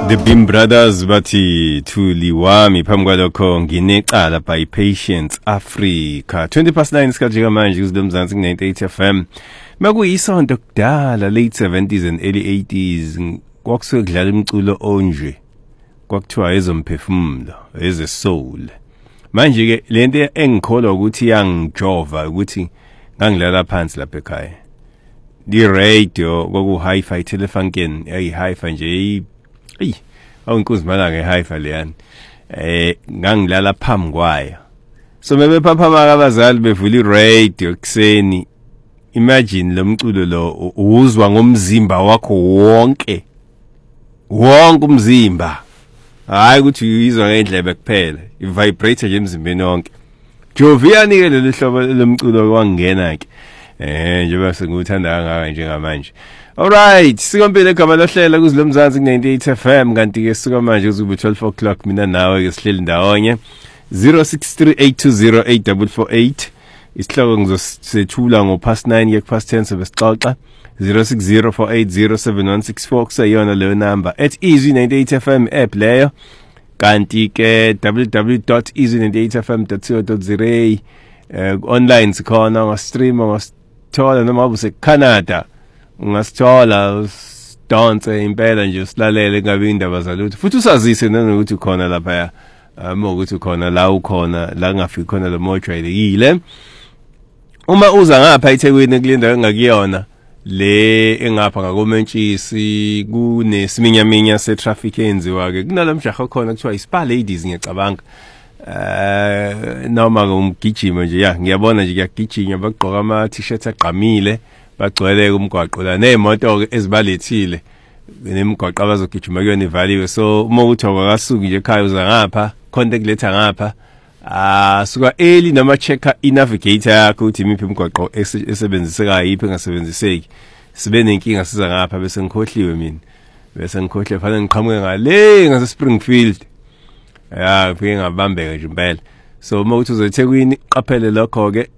The Beam Brothers bathi Thuli wami phambi kwalokho nginecala by Patience Africa 20:09 isikhathi manje kuZomzansi ku98 FM makuyisonto kudala late 70s and early 80s kwakusuke kudlala umculo onje kwakuthiwa ezomphefumulo eze soul manje ke lento engikholwa ukuthi yangijova ukuthi ngangilala phansi lapha ekhaya di radio kwaku hi-fi telefunken hi-fi nje awunkuzimana nge-hi-fi leyani ngangilala phambi kwayo so bebephaphamaka abazali bevula i-radio kuseni imagine lo mculo lo uzwa ngomzimba wakho wonke umzimba hayi ukuthi uyizwa ngendlebe kuphela i-vibrate nje emzimbeni wonke Joviani ke lelo hlobo lomculo kwangena ke njengoba sengikuthanda kangaka njengamanje. Alright, sikompile igama lohlela kuZomzansi ku98 FM kanti ke sika manje kuzuba 12 o'clock mina nawe ke sihleli ndawonye 0638208448 isihloko ngizosethula ngo-past 9 ye past 10 sebesixoxa 0604807164 kusayona leyo number @easy98 FM app leyo kanti ke www.easy98fm.co.za online sikhona ngastream ngasithola noma use Canada ungasithola dance impela nje usilalele ngabe indaba zalutho futhi usazise nanokuthi ukhona lapha ukuthi ukhona la ukhona la ngafiki khona lo mojwayelekile uma uza ngapha eThekwini kulinda engakuyona le engapha ngakomentshisi kunesiminyaminya se traffic enziwa ke kunalamjaha khona kuthiwa ispa ladies ngiyacabanga noma umgijima nje ngiyabona nje kuyagijinywa bagqoka ama t-shirts aqamile bagcwele umgwaqo la nemoto ezibalethile nemigwaqo abazogijima kuyona ivaliwe so uma uthi awakasuki nje ekhaya uza ngapha contact letter ngapha suka early noma checker i-navigator yakho ukuthi imiphi imigwaqo esebenziseka yiphi engasebenziseki sibe nenkinga siza ngapha bese ngikhohliwe mina bese ngikhohle fanele ngiqhamuke ngale ngase Springfield ngifike ngabambeka nje impela so uma uthi uzoThekwini qaphele lokho ke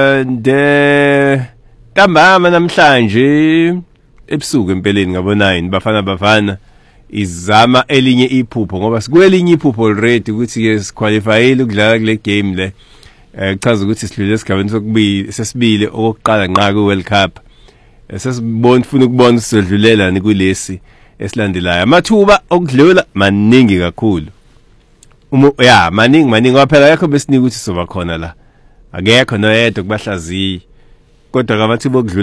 ntambama namhlanje ebusuku empeleni ngabo9 bafana izama elinye iphupho ngoba sikwelinye iphupho already ukuthi ke siqualifyile ukudlala kule game le kuchaza ukuthi sidlule esigabeni sokubili sesibili okokuqala nqa ku World Cup sesibona ufuna ukubona sizodlulelani kulesi esilandelayo amathuba okudlula maningi kakhulu maningi waphela yakho besinika ukuthi soba khona la akekho noyedwa kubahlaziyi kodwa amathuba okudlula